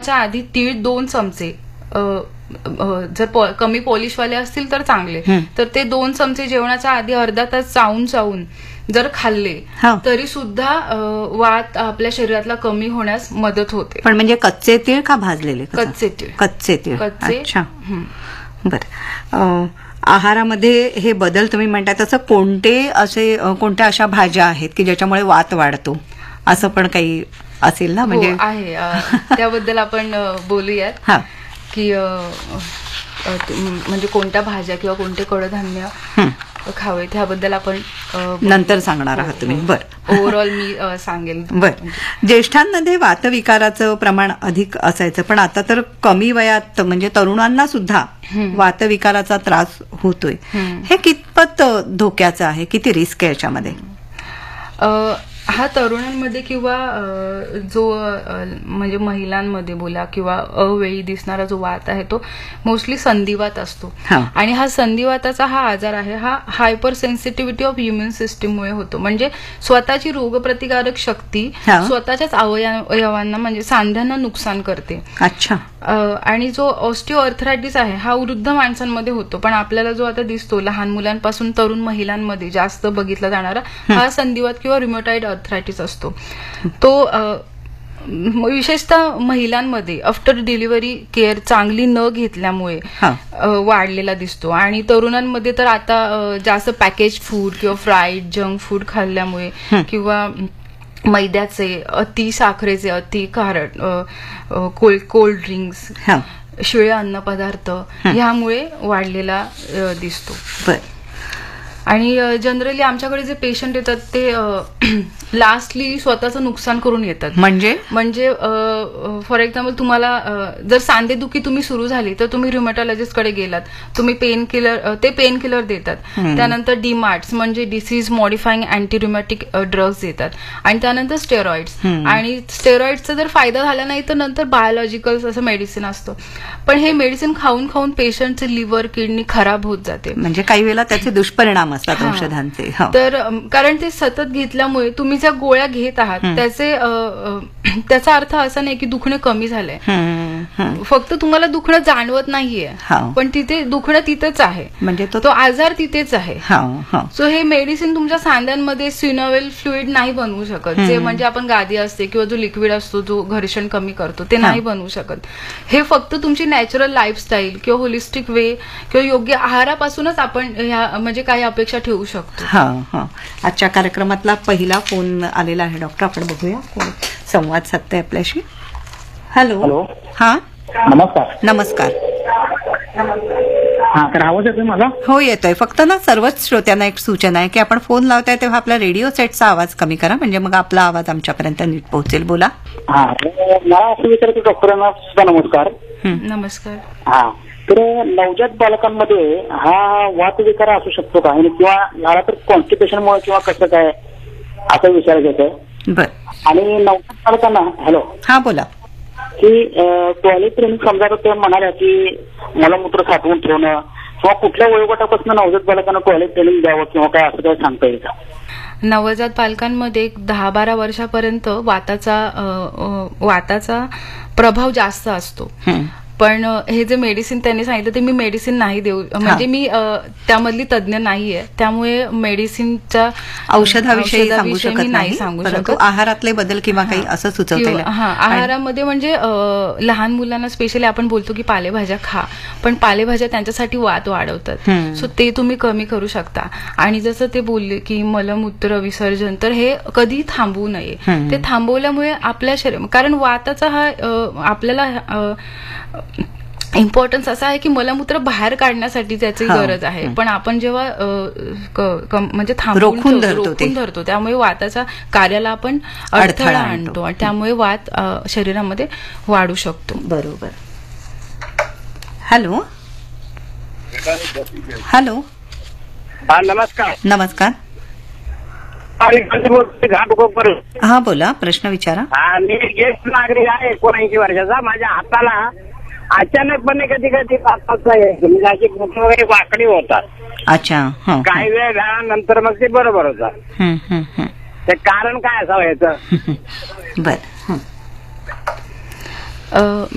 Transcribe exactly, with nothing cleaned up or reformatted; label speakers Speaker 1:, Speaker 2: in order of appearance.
Speaker 1: जेवणाच्या आधी तीळ दोन चमचे, जर कमी पॉलिशवाले असतील तर चांगले, तर ते दोन चमचे जेवणाच्या आधी अर्धा तास चावून चावून जर खाल्ले तरी सुद्धा वात आपल्या शरीरातला कमी होण्यास मदत होते.
Speaker 2: पण म्हणजे कच्चे तीळ का भाजलेले?
Speaker 1: कच्चे तीळ.
Speaker 2: कच्चे तीळ.
Speaker 1: कच्चे.
Speaker 2: अच्छा. बरं. आहारामध्ये हे बदल तुम्ही म्हणताय तसं कोणते असे कोणत्या अशा भाज्या आहेत की ज्याच्यामुळे वात वाढतो, असं पण काही असेल ना? म्हणजे
Speaker 1: आहे, त्याबद्दल आपण बोलूयात.
Speaker 2: हा,
Speaker 1: की म्हणजे कोणत्या भाज्या किंवा कोणते कडधान्य खावे त्याबद्दल आपण
Speaker 2: नंतर सांगणार आहात तुम्ही. बरं,
Speaker 1: ओव्हरऑल मी सांगेल.
Speaker 2: बरं. ज्येष्ठांमध्ये वातविकाराचं प्रमाण अधिक असायचं, पण आता तर कमी वयात म्हणजे तरुणांना सुद्धा वातविकाराचा त्रास होतोय. हे कितपत धोक्याचं आहे? किती रिस्क आहे याच्यामध्ये?
Speaker 1: हा तरुणांमध्ये किंवा जो म्हणजे महिलांमध्ये बोला किंवा अवेळी दिसणारा जो वात आहे तो मोस्टली संधिवात असतो. आणि हा संधिवाताचा हा आजार आहे हा हायपर सेन्सिटिव्हिटी ऑफ ह्युमन सिस्टीममुळे होतो. म्हणजे स्वतःची रोगप्रतिकारक शक्ती स्वतःच्याच अवयवांना म्हणजे सांध्यांना नुकसान करते.
Speaker 2: अच्छा.
Speaker 1: आणि जो ऑस्टिओआर्थरायटिस आहे हा वृद्ध माणसांमध्ये होतो, पण आपल्याला जो आता दिसतो लहान मुलांपासून तरुण महिलांमध्ये जास्त बघितला जाणारा हा संधिवात किंवा रिमोटाइड आर्थरायटिस असतो. तो विशेषतः महिलांमध्ये आफ्टर डिलिव्हरी केअर चांगली न घेतल्यामुळे वाढलेला दिसतो. आणि तरुणांमध्ये तर आता जास्त पॅकेज फूड किंवा फ्राईड जंक फूड खाल्ल्यामुळे किंवा मैद्याचे, अति साखरेचे, अति खारट कोल्ड कोल्ड ड्रिंक्स, शिळे अन्नपदार्थ ह्यामुळे वाढलेला दिसतो. आणि जनरली आमच्याकडे जे पेशंट येतात ते लास्टली स्वतःचं नुकसान करून येतात.
Speaker 2: म्हणजे
Speaker 1: म्हणजे फॉर एक्झाम्पल तुम्हाला जर सांधेदुखी तुम्ही सुरू झाली तर तुम्ही र्युमॅटॉलॉजिस्ट कडे गेलात, तुम्ही पेन किलर ते पेन किलर देतात. त्यानंतर डीमार्ट्स म्हणजे डिसीज मॉडिफाईंग अँटी र्युमॅटिक ड्रग्ज देतात. आणि त्यानंतर स्टेरॉइड्स. आणि स्टेरॉइड्सचा जर फायदा झाला नाही तर नंतर बायोलॉजिकल्स असं मेडिसिन असतं. पण हे मेडिसिन खाऊन खाऊन पेशंटचे लिव्हर किडनी खराब होत जाते.
Speaker 2: म्हणजे काही वेळेला त्याचे दुष्परिणाम असतात औषधांचे.
Speaker 1: तर कारण ते सतत घेतल्यामुळे तुम्ही ज्या गोळ्या घेत आहात त्याचे त्याचा अर्थ असा नाही की दुखणं कमी झालंय, फक्त तुम्हाला दुखणं जाणवत नाहीये, पण तिथे दुखणं तिथेच आहे. म्हणजे तो आजार तिथेच आहे. सो हे मेडिसिन तुमच्या सांध्यांमध्ये सिनोव्हेल फ्लुइड नाही बनवू शकत, जे म्हणजे आपण गादी असते किंवा जो लिक्विड असतो जो घर्षण कमी करतो ते नाही बनवू शकत. हे फक्त तुमची नॅचरल लाईफस्टाईल किंवा होलिस्टिक वे किंवा योग्य आहारापासूनच आपण ह्या म्हणजे काही अपेक्षा ठेवू शकतो.
Speaker 2: हा, आजच्या कार्यक्रमातला पहिला फोन आलेला आहे डॉक्टर, आपण बघूया कोण संवाद साधतंय आपल्याशी. हॅलो.
Speaker 3: हॅलो.
Speaker 2: हा,
Speaker 3: नमस्कार.
Speaker 2: नमस्कार.
Speaker 3: हा, तर आवाज येतोय मला?
Speaker 2: हो, येतोय. फक्त ना सर्वच श्रोत्यांना एक सूचना आहे की आपण फोन लावताय तेव्हा आपला रेडिओ सेटचा आवाज कमी करा, म्हणजे मग आपला आवाज आमच्यापर्यंत नीट पोहोचेल. बोला.
Speaker 3: हा, मला असं विचारायचं डॉक्टरांना सुद्धा नमस्कार.
Speaker 1: नमस्कार.
Speaker 3: हा, तर नवजात बालकांमध्ये हा वातविकार असू शकतो का, किंवा झाला तर कॉन्स्टिपेशनमुळे किंवा कसं काय, असं विचारायचं आहे.
Speaker 2: बर.
Speaker 3: आणि नवजात बालकांना, हॅलो.
Speaker 2: हा, बोला.
Speaker 3: की टॉयलेट ट्रेनिंग समजा ते म्हणाल्या की मलमूत्र साठवून ठेवणं किंवा कुठल्या वयोगटापासून नवजात बालकांना टॉयलेट ट्रेनिंग द्यावं किंवा काय असं काय सांगता येईल का?
Speaker 1: नवजात बालकांमध्ये दहा बारा वर्षापर्यंत वाताचा वाताचा प्रभाव जास्त असतो. पण हे जे मेडिसिन त्यांनी सांगितलं ते मी मेडिसिन नाही देऊ, म्हणजे मी त्यामधली तज्ञ नाहीये, त्यामुळे मेडिसिनच्या
Speaker 2: औषधाविषयी
Speaker 1: नाही सांगू शकत.
Speaker 2: आहारातले बदल किंवा काही असं सुचवते.
Speaker 1: हा, आहारामध्ये म्हणजे लहान मुलांना स्पेशली आपण बोलतो की पालेभाज्या खा, पण पालेभाज्या त्यांच्यासाठी वात वाढवतात, सो ते तुम्ही कमी करू शकता. आणि जसं ते बोलले की मलमूत्र विसर्जन, तर हे कधी थांबवू नये. ते थांबवल्यामुळे आपल्या शरीर, कारण वाताचा हा आपल्याला इम्पॉर्टन्स असा आहे की मलमूत्र बाहेर काढण्यासाठी त्याची गरज आहे, पण आपण जेव्हा म्हणजे थांबवून धरतो त्यामुळे वाताचा कार्याला आपण अडथळा आणतो आणि त्यामुळे वात शरीरामध्ये वाढू शकतो.
Speaker 2: बरोबर. हॅलो. हॅलो.
Speaker 4: हा, नमस्कार.
Speaker 2: नमस्कार. हा, बोला, प्रश्न विचारा.
Speaker 4: हा, मी ज्येष्ठ नागरिक आहे, एकोणऐंशी वर्षाचा. माझ्या हाताला अचानकपणे कधी कधी म्हणजे अशी बोटं वगैरे वाकडी होतात.
Speaker 2: अच्छा.
Speaker 4: काही वेळ झाल्यानंतर मग ते बरोबर होतात. ते कारण काय असावं याचं?
Speaker 2: बर.